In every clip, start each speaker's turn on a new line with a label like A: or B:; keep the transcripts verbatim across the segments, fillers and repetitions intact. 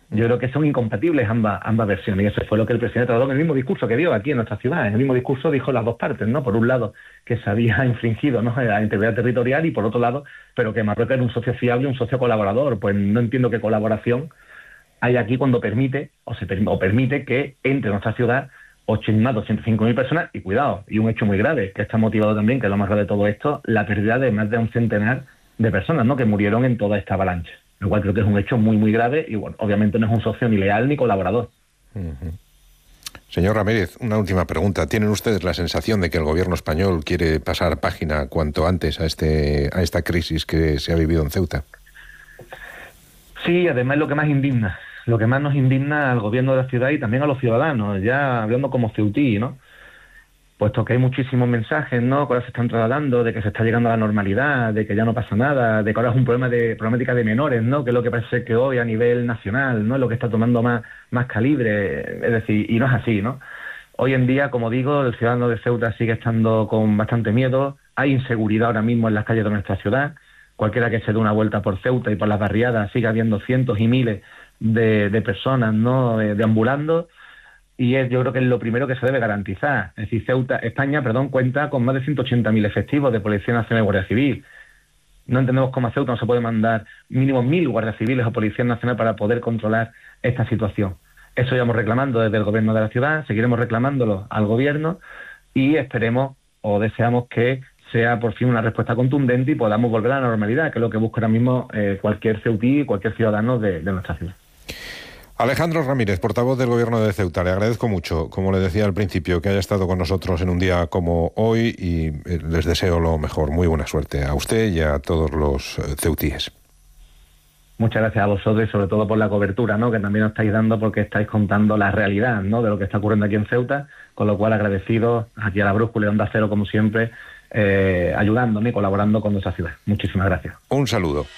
A: Yo creo que son incompatibles ambas ambas versiones, y eso fue lo que el presidente trasladó en el mismo discurso que dio aquí en nuestra ciudad. En el mismo discurso dijo las dos partes, ¿no? Por un lado, que se había infringido, ¿no?, la integridad territorial, y por otro lado, pero que Marruecos era un socio fiable, un socio colaborador. Pues no entiendo qué colaboración hay aquí cuando permite o se per- o permite que entre en nuestra ciudad más de doscientas cinco mil personas, y cuidado, y un hecho muy grave, que está motivado también, que es lo más grave de todo esto, la pérdida de más de un centenar de personas, ¿no?, que murieron en toda esta avalancha. Lo cual creo que es un hecho muy, muy grave y, bueno, obviamente no es un socio ni leal ni colaborador.
B: Uh-huh. Señor Ramírez, una última pregunta. ¿Tienen ustedes la sensación de que el gobierno español quiere pasar página cuanto antes a este a esta crisis que se ha vivido en Ceuta?
A: Sí, además es lo que más indigna. Lo que más nos indigna al gobierno de la ciudad y también a los ciudadanos, ya hablando como ceutí, ¿no? Puesto que hay muchísimos mensajes, ¿no?, que ahora se están trasladando de que se está llegando a la normalidad, de que ya no pasa nada, de que ahora es un problema de problemática de menores, ¿no?, que es lo que parece que hoy a nivel nacional, ¿no?, es lo que está tomando más, más calibre, es decir, y no es así, ¿no? Hoy en día, como digo, el ciudadano de Ceuta sigue estando con bastante miedo, hay inseguridad ahora mismo en las calles de nuestra ciudad, cualquiera que se dé una vuelta por Ceuta y por las barriadas sigue habiendo cientos y miles de, de personas, ¿no?, deambulando. Y es, yo creo que es lo primero que se debe garantizar. Es decir, Ceuta, España, perdón, cuenta con más de ciento ochenta mil efectivos de Policía Nacional y Guardia Civil. No entendemos cómo a Ceuta no se puede mandar mínimo mil guardias civiles o Policía Nacional para poder controlar esta situación. Eso llevamos reclamando desde el gobierno de la ciudad, seguiremos reclamándolo al gobierno y esperemos o deseamos que sea por fin una respuesta contundente y podamos volver a la normalidad, que es lo que busca ahora mismo eh, cualquier ceutí, cualquier ciudadano de, de nuestra ciudad.
B: Alejandro Ramírez, portavoz del Gobierno de Ceuta, le agradezco mucho, como le decía al principio, que haya estado con nosotros en un día como hoy y les deseo lo mejor. Muy buena suerte a usted y a todos los ceutíes.
A: Muchas gracias a vosotros y sobre todo por la cobertura, ¿no?, que también nos estáis dando, porque estáis contando la realidad, ¿no?, de lo que está ocurriendo aquí en Ceuta, con lo cual agradecidos aquí a la Brújula y Onda Cero, como siempre, eh, ayudándome y colaborando con nuestra ciudad. Muchísimas gracias.
B: Un saludo.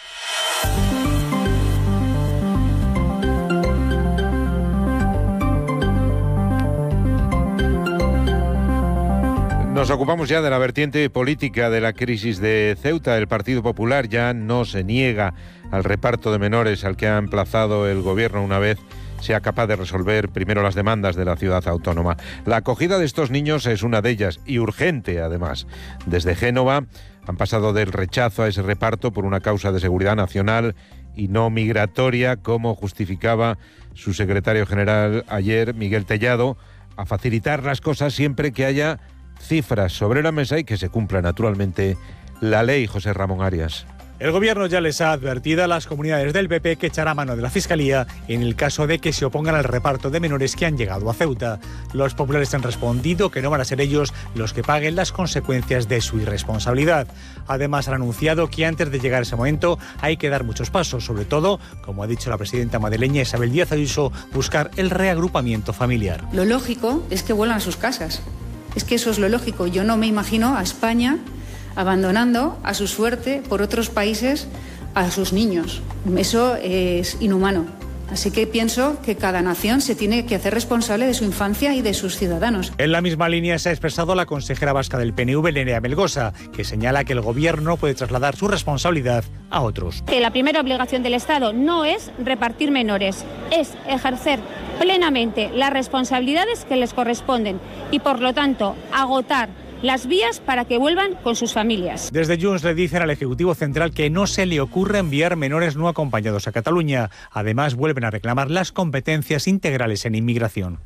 B: Nos ocupamos ya de la vertiente política de la crisis de Ceuta. El Partido Popular ya no se niega al reparto de menores al que ha emplazado el gobierno una vez sea capaz de resolver primero las demandas de la ciudad autónoma. La acogida de estos niños es una de ellas, y urgente además. Desde Génova han pasado del rechazo a ese reparto por una causa de seguridad nacional y no migratoria, como justificaba su secretario general ayer, Miguel Tellado, a facilitar las cosas siempre que haya cifras sobre la mesa y que se cumpla naturalmente la ley. José Ramón Arias.
C: El gobierno ya les ha advertido a las comunidades del P P que echará mano de la Fiscalía en el caso de que se opongan al reparto de menores que han llegado a Ceuta. Los populares han respondido que no van a ser ellos los que paguen las consecuencias de su irresponsabilidad. Además, han anunciado que antes de llegar a ese momento hay que dar muchos pasos, sobre todo, como ha dicho la presidenta madrileña Isabel Díaz Ayuso, buscar el reagrupamiento familiar.
D: Lo lógico es que vuelvan a sus casas. Es que eso es lo lógico. Yo no me imagino a España abandonando a su suerte por otros países a sus niños. Eso es inhumano. Así que pienso que cada nación se tiene que hacer responsable de su infancia y de sus ciudadanos.
C: En la misma línea se ha expresado la consejera vasca del P N V, Nerea Melgosa, que señala que el gobierno puede trasladar su responsabilidad a otros.
E: Que la primera obligación del Estado no es repartir menores, es ejercer plenamente las responsabilidades que les corresponden y, por lo tanto, agotar las vías para que vuelvan con sus familias.
C: Desde Junts le dicen al Ejecutivo Central que no se le ocurre enviar menores no acompañados a Cataluña. Además, vuelven a reclamar las competencias integrales en inmigración.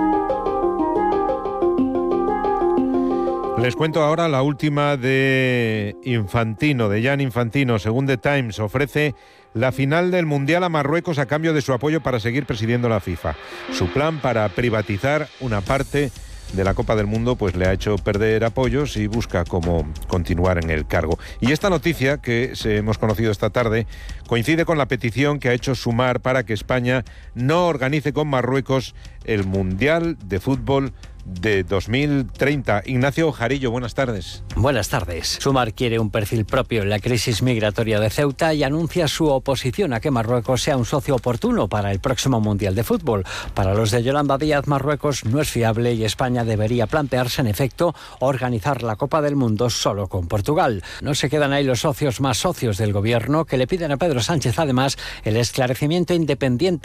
B: Les cuento ahora la última de Infantino, de Gianni Infantino. Según The Times, ofrece la final del Mundial a Marruecos a cambio de su apoyo para seguir presidiendo la FIFA. Su plan para privatizar una parte de la Copa del Mundo pues le ha hecho perder apoyos y busca cómo continuar en el cargo. Y esta noticia que se hemos conocido esta tarde coincide con la petición que ha hecho Sumar para que España no organice con Marruecos el Mundial de Fútbol de dos mil treinta. Ignacio Jarillo, buenas tardes.
F: Buenas tardes. Sumar quiere un perfil propio en la crisis migratoria de Ceuta y anuncia su oposición a que Marruecos sea un socio oportuno para el próximo Mundial de Fútbol. Para los de Yolanda Díaz, Marruecos no es fiable y España debería plantearse, en efecto, organizar la Copa del Mundo solo con Portugal. No se quedan ahí los socios más socios del gobierno, que le piden a Pedro Sánchez, además, el esclarecimiento independiente